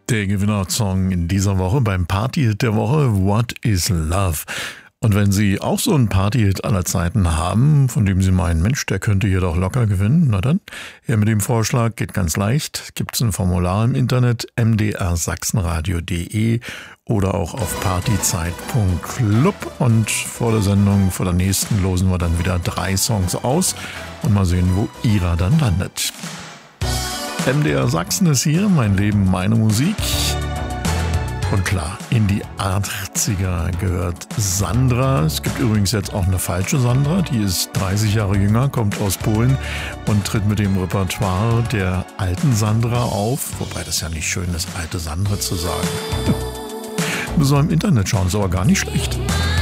Der Gewinnersong in dieser Woche beim Partyhit der Woche, What is Love? Und wenn Sie auch so einen Partyhit aller Zeiten haben, von dem Sie meinen, Mensch, der könnte hier doch locker gewinnen, na dann, her mit dem Vorschlag, geht ganz leicht. Gibt's ein Formular im Internet, mdrsachsenradio.de oder auch auf partyzeit.club. Und vor der Sendung, vor der nächsten, losen wir dann wieder 3 Songs aus und mal sehen, wo Ihrer dann landet. MDR Sachsen ist hier, mein Leben, meine Musik. Und klar, in die 80er gehört Sandra. Es gibt übrigens jetzt auch eine falsche Sandra, die ist 30 Jahre jünger, kommt aus Polen und tritt mit dem Repertoire der alten Sandra auf. Wobei das ja nicht schön ist, alte Sandra zu sagen. Müssen wir im Internet schauen, ist aber gar nicht schlecht.